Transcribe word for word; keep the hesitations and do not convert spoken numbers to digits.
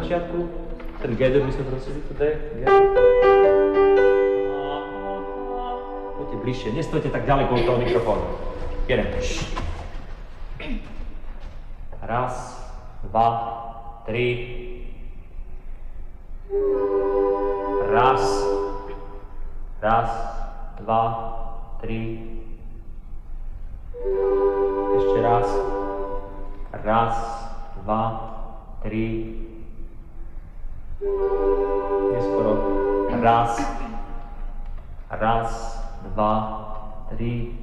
začiatku. Ten G-dur by sme prosili, to D, G. Poďte bližšie, nestojte tak ďaleko od toho mikrofónu. Jeden. Raz, dva, tri. Raz, raz, dva, tri. Ešte raz. Raz, dva, tri. Neskoro. Raz, raz, dva, tri.